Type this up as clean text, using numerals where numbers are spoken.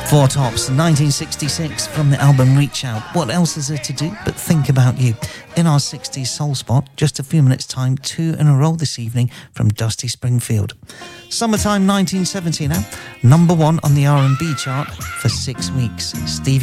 Four Tops, 1966, from the album Reach Out. What else is there to do but think about you? In our 60s soul spot, just a few minutes' time, 2 in a row this evening from Dusty Springfield. Summertime 1970 now, number 1 on the R&B chart for 6 weeks. Stevie